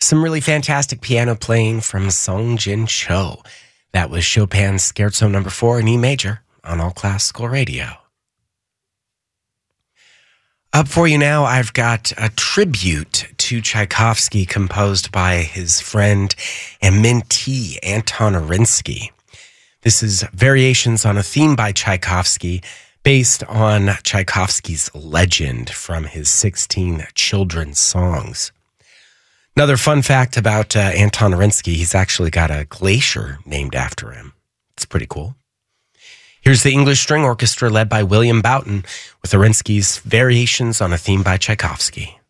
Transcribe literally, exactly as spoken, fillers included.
Some really fantastic piano playing from Song Jin Cho. That was Chopin's Scherzo number four in E major on All Classical Radio. Up for you now, I've got a tribute to Tchaikovsky composed by his friend and mentee, Anton Arinsky. This is variations on a theme by Tchaikovsky based on Tchaikovsky's legend from his sixteen children's songs. Another fun fact about uh, Anton Arinsky, he's actually got a glacier named after him. It's pretty cool. Here's the English String Orchestra led by William Boughton with Arinsky's Variations on a Theme by Tchaikovsky.